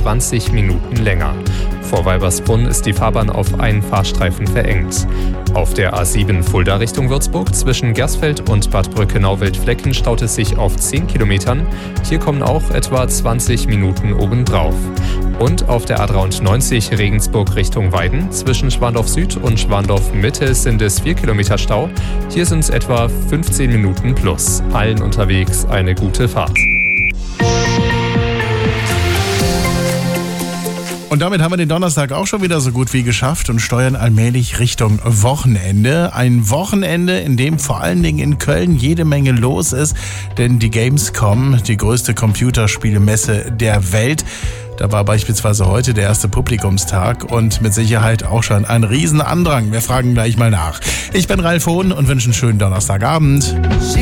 20 Minuten länger. Vor Weibersbrunn ist die Fahrbahn auf einen Fahrstreifen verengt. Auf der A7 Fulda Richtung Würzburg zwischen Gersfeld und Bad Brückenau-Wildflecken staut es sich auf 10 Kilometern. Hier kommen auch etwa 20 Minuten obendrauf. Und auf der A93 Regensburg Richtung Weiden zwischen Schwandorf Süd und Schwandorf Mitte sind es 4 Kilometer Stau. Hier sind es etwa 15 Minuten plus. Allen unterwegs eine gute Fahrt. Und damit haben wir den Donnerstag auch schon wieder so gut wie geschafft und steuern allmählich Richtung Wochenende. Ein Wochenende, in dem vor allen Dingen in Köln jede Menge los ist, denn die Gamescom, die größte Computerspielemesse der Welt, da war beispielsweise heute der erste Publikumstag und mit Sicherheit auch schon ein Riesenandrang. Wir fragen gleich mal nach. Ich bin Ralf Hohn und wünsche einen schönen Donnerstagabend.